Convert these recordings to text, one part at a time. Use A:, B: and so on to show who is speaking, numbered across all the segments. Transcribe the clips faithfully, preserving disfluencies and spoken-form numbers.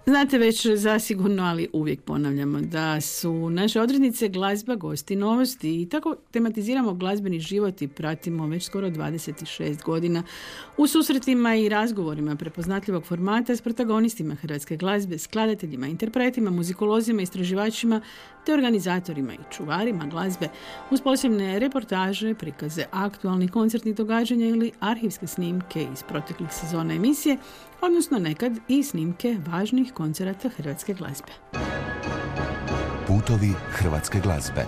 A: Znate već zasigurno, ali uvijek ponavljamo da su naše odrednice glazba, gosti, novosti i tako tematiziramo glazbeni život i pratimo već skoro dvadeset šest godina u susretima i razgovorima prepoznatljivog formata s protagonistima hrvatske glazbe, skladateljima, interpretima, muzikolozima, istraživačima te organizatorima i čuvarima glazbe uz posebne reportaže, prikaze aktualnih koncertnih događanja ili arhivske snimke iz proteklih sezona emisije, odnosno nekad i snimke važnih koncerata hrvatske glazbe.
B: Putovi hrvatske glazbe.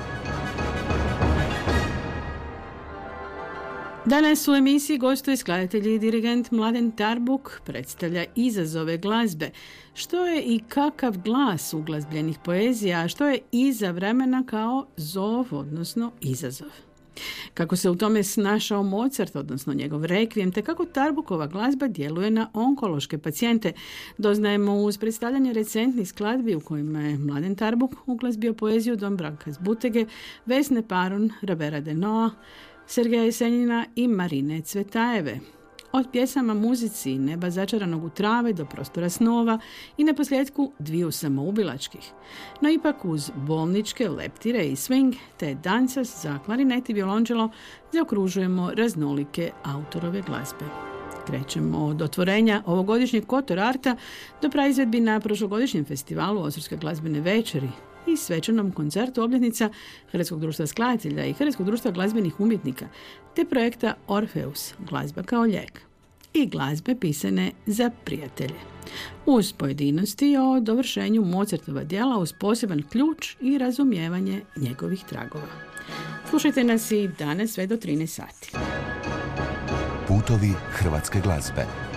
A: Danas u emisiji gostuje skladatelj i dirigent Mladen Tarbuk, predstavlja izazove glazbe. Što je i kakav glas uglazbljenih poezija, a što je iza vremena kao zov, odnosno izazov. Kako se u tome snašao Mozart, odnosno njegov rekvijem, te kako Tarbukova glazba djeluje na onkološke pacijente, doznajemo uz predstavljanje recentnih skladbi u kojima je Mladen Tarbuk uglazbio poeziju Don Branka Zbutege, Vesne Paron, Robera Denoa, Sergeja Jesenjina i Marine Cvetajeve. Od pjesama muzici Neba začaranog u trave do Prostora snova i na posljedku dviju samoubilačkih. No ipak uz bolničke leptire i swing te dancas za klarinet i violončelo zaokružujemo raznolike autorove glazbe. Krećemo od otvorenja ovogodišnjeg Kotor Arta do praizvedbi na prošlogodišnjem festivalu Osorske glazbene večeri i svečanom koncertu obljetnica Hrvatskog društva skladatelja i Hrvatskog društva glazbenih umjetnika, te projekta Orfeus, glazba kao lijek, i glazbe pisane za prijatelje. Uz pojedinosti o dovršenju Mozartova djela uz poseban ključ i razumijevanje njegovih tragova. Slušajte nas i danas sve do trinaest sati.
B: Putovi hrvatske glazbe.